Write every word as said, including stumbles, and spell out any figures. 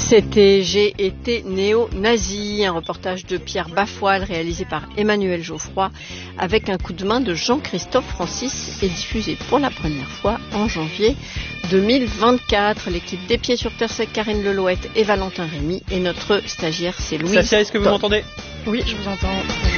C'était J'ai été néo-nazi, un reportage de Pierre Bafoile réalisé par Emmanuel Geoffroy avec un coup de main de Jean-Christophe Francis et diffusé pour la première fois en janvier deux mille vingt-quatre. L'équipe des Pieds sur Terre, c'est Karine Lelouette et Valentin Rémy et notre stagiaire c'est Louise. Safia, est-ce que vous m'entendez ? Oui, je vous entends.